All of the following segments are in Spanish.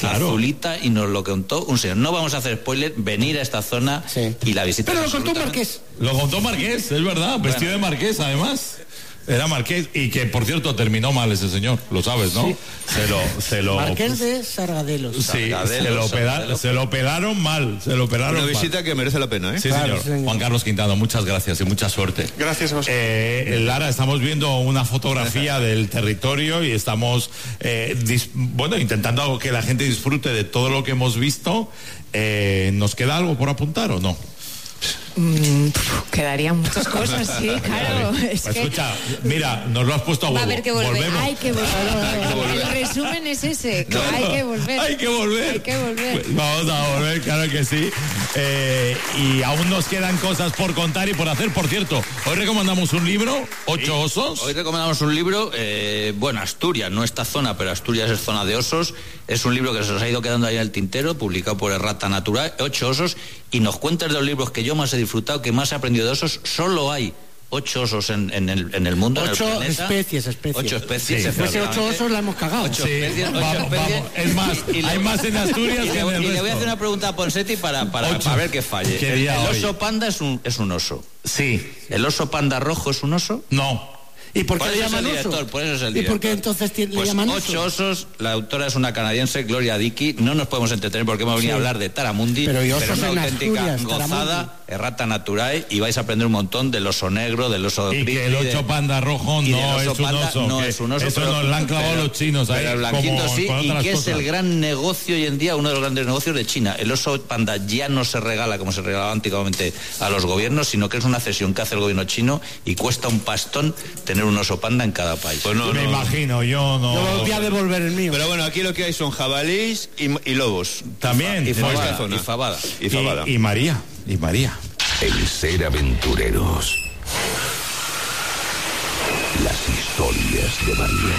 claro. azulita, y nos lo contó un señor. No vamos a hacer spoiler, venir a esta zona y la visita. Pero lo contó Marqués. Lo contó Marqués, es verdad, vestido de Marqués además. Era Marqués, y que por cierto terminó mal ese señor, lo sabes, ¿no? Sí. Se lo Marqués de Sargadelos. Sí, se lo operaron mal, Una visita que merece la pena, ¿eh? Sí, Claro, señor. Juan Carlos Quintano, muchas gracias y mucha suerte. Gracias a vosotros. Lara, estamos viendo una fotografía del territorio y estamos intentando que la gente disfrute de todo lo que hemos visto. ¿Nos queda algo por apuntar o no? Quedarían muchas cosas, sí, claro. Escucha, mira, nos lo has puesto a huevo. Va a haber que volver. Volvemos. Hay que volver. El resumen es ese, que hay que volver. Hay que volver. Hay que volver. Pues vamos a volver, claro que sí. Y aún nos quedan cosas por contar y por hacer. Por cierto, hoy recomendamos un libro, 8 osos. Hoy recomendamos un libro, Asturias, no esta zona, pero Asturias es zona de osos. Es un libro que se nos ha ido quedando ahí en el tintero, publicado por Errata Natural, 8 osos, y nos cuentas de los libros que yo más he disfrutado, que más he aprendido de osos. Solo hay 8 osos en el mundo, 8 en el planeta. especies. 8 especies. Si fuese 8 osos la hemos cagado. 8 especies. Vamos. Es más, hay más en Asturias que en el resto. Y le voy a hacer una pregunta a Ponsetti para ver que falle. El oso panda es un oso. Sí. ¿El oso panda rojo es un oso? No. ¿Y por qué le llaman director, oso? por eso es el ¿Y director. por qué entonces le Pues llaman 8 oso? osos, la autora es una canadiense, Gloria Dickey. No nos podemos entretener porque hemos venido a hablar de Taramundi, pero es osos una en auténtica Asturias, gozada, Taramundi. Errata Naturae, y vais a aprender un montón del oso negro, del oso Y grizzly, que el 8 panda rojo no es un oso. no es un oso. Eso nos lo han clavado los chinos ahí. Pero el blanquito como sí, con y otras que es cosas. el gran negocio hoy en día, uno de los grandes negocios de China. El oso panda ya no se regala como se regalaba antiguamente a los gobiernos, sino que es una cesión que hace el gobierno chino, y cuesta un pastón tener un oso panda en cada país. Pues Me imagino, yo no. Yo voy a devolver el mío. Pero bueno, aquí lo que hay son jabalís y lobos. También. Y Fabada. fabada. Y fabada. Y María. El ser aventureros. Las historias de María.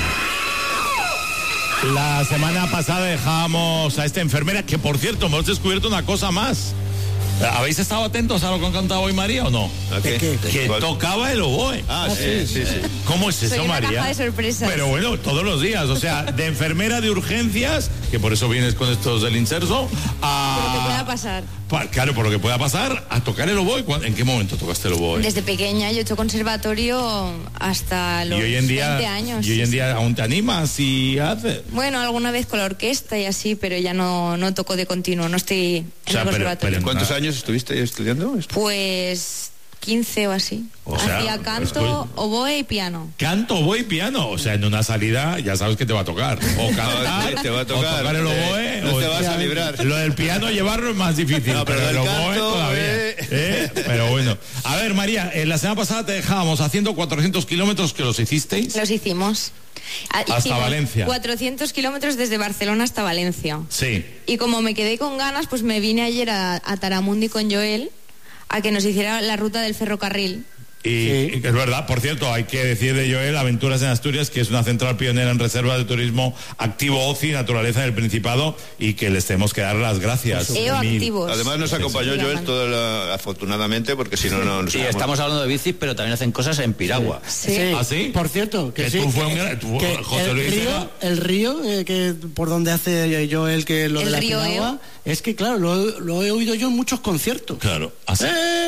La semana pasada dejábamos a esta enfermera, que por cierto hemos descubierto una cosa más. ¿Habéis estado atentos a lo que ha cantado hoy María o no? ¿Qué? Que ¿Cuál? tocaba el oboe. Sí. ¿Cómo es eso, Soy una María? caja de sorpresas. Pero bueno, todos los días, o sea, de enfermera de urgencias, que por eso vienes con estos del inserso, a... Por lo que pueda pasar. Claro, por lo que pueda pasar, a tocar el oboe. ¿En qué momento tocaste el oboe? Desde pequeña yo he hecho conservatorio hasta los y hoy en día, 20 años. Y hoy en día aún te animas y haces. Bueno, alguna vez con la orquesta y así, pero ya no toco de continuo, no estoy en sea, el conservatorio. ¿Cuántos años estuviste estudiando esto? Pues 15 o así. O sea, hacía canto, oboe y piano. Canto, oboe y piano. O sea, en una salida ya sabes que te va a tocar. O cantar, te va a o tocar. tocar el oboe. No o te vas a librar. Lo del piano llevarlo es más difícil. No, pero el del oboe canto, todavía. Pero bueno. A ver, María, la semana pasada te dejábamos haciendo 400 kilómetros, que los hicisteis. Los hicimos. Hasta Valencia. 400 kilómetros desde Barcelona hasta Valencia. Sí. Y como me quedé con ganas, pues me vine ayer a Taramundi con Joel a que nos hiciera la ruta del ferrocarril. Y es verdad, por cierto, hay que decir de Joel Aventuras en Asturias, que es una central pionera en reservas de turismo activo, ocio y naturaleza en el Principado, y que les tenemos que dar las gracias. Activos. Además nos acompañó Joel afortunadamente, porque si no nos... Sí, estamos hablando de bicis, pero también hacen cosas en piragua. Sí. ¿Ah, sí? Por cierto, que sí. Tú fue un gran... José Luis el río que por donde hace yo lo El de la río piragua, es que claro, lo he oído yo en muchos conciertos. Claro. ¿Así?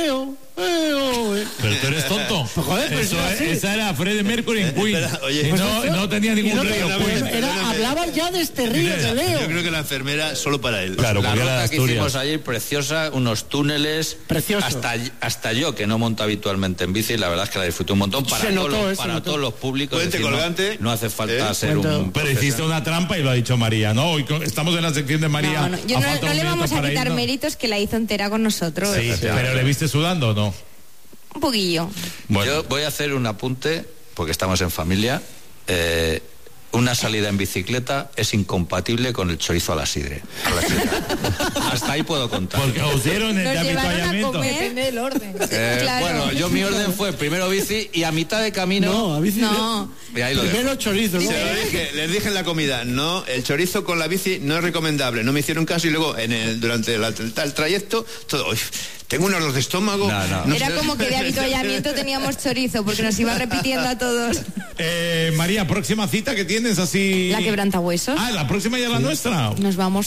Pero tú eres tonto. Joder, pero esa era Freddie Mercury en Queen. Oye, Y no tenía ningún río. Hablaba ya de este río, te leo. Yo creo que la enfermera solo para él. Claro, La porque era de ruta que Asturias. hicimos ayer, preciosa, unos túneles. Precioso. Hasta yo, que no monto habitualmente en bici, la verdad es que la disfruté un montón. Para todos los públicos. Puente colgante. No hace falta ser un... Pero hiciste una trampa y lo ha dicho María, ¿no? Hoy estamos en la sección de María. No, yo no le vamos a quitar méritos, que la hizo entera con nosotros. Sí, pero ¿le viste sudando o no? Un poquillo. Bueno. Yo voy a hacer un apunte, porque estamos en familia. Una salida en bicicleta es incompatible con el chorizo a la sidre. Hasta ahí puedo contar. Porque os dieron el Nos de llevaron a avituallamiento. comer. Depende del orden. Claro. Bueno, yo mi orden fue primero bici y a mitad de camino... No, a bici. No. Y ahí lo dejo. Primero chorizo, ¿no? Les dije en la comida, no, el chorizo con la bici no es recomendable. No me hicieron caso y luego durante el trayecto, todo... Tengo un ardor de estómago. No. Era como que de avituallamiento teníamos chorizo, porque nos iba repitiendo a todos. María, próxima cita que tienes así... La quebrantahuesos. La próxima ya es la nuestra. Nos vamos